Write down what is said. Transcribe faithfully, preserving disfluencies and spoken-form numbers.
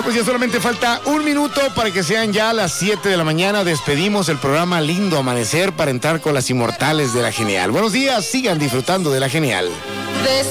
Bueno, pues ya solamente falta un minuto para que sean ya las siete de la mañana. Despedimos el programa Lindo Amanecer para entrar con las inmortales de La Genial. Buenos días, sigan disfrutando de La Genial.